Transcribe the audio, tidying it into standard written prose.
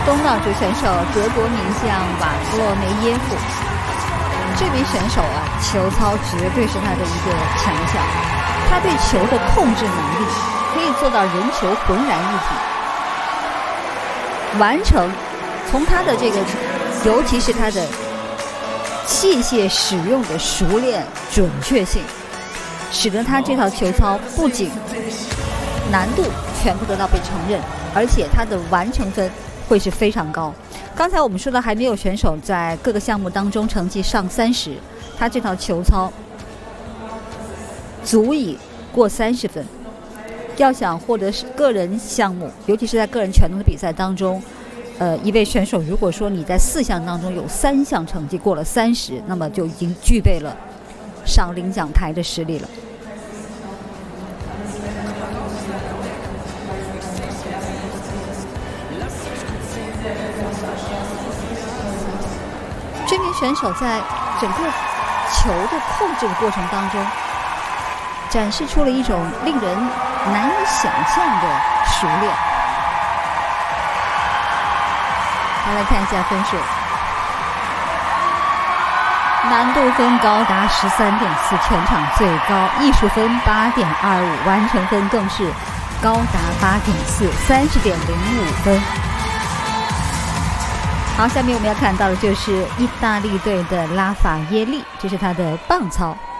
东道主选手德国名将瓦弗洛梅耶夫，这名选手啊，球操绝对是他的一个强项。他对球的控制能力可以做到人球浑然一体，完成从他的这个，尤其是他的器械使用的熟练准确性，使得他这套球操不仅难度全部得到被承认，而且他的完成分会是非常高。刚才我们说的还没有选手在各个项目当中成绩上30，他这套球操足以过30分。要想获得个人项目，尤其是在个人全能的比赛当中，一位选手如果说你在4项当中有3项成绩过了30，那么就已经具备了上领奖台的实力了。这名选手在整个球的控制的过程当中，展示出了一种令人难以想象的熟练。好，来看一下分数，难度分高达13.4，全场最高；艺术分8.25，完成分更是高达8.4，30.05分。好，下面我们要看到的就是意大利队的拉法耶利，这是他的棒操。